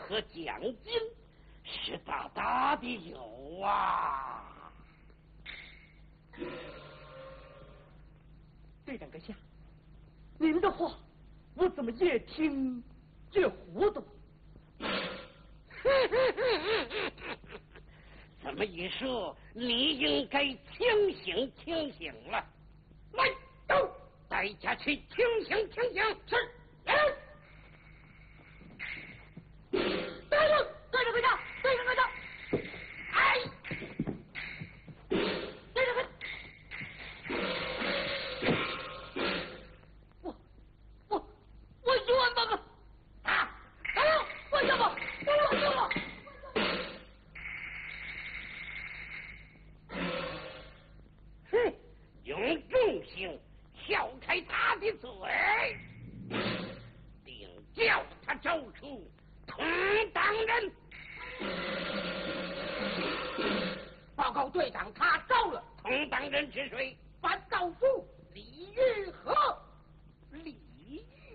和奖金是大大的有啊。 队长阁下，您的话我怎么越听越糊涂？ 这么一说，你应该清醒了。来，走，带下去清醒。是。 队长阁下，哎，队长阁下，我冤枉啊！我冤枉！ 哼，用重刑撬开他的嘴，并叫他招出同党人。 报告队长，他招了。 同党人是谁？ 樊道夫。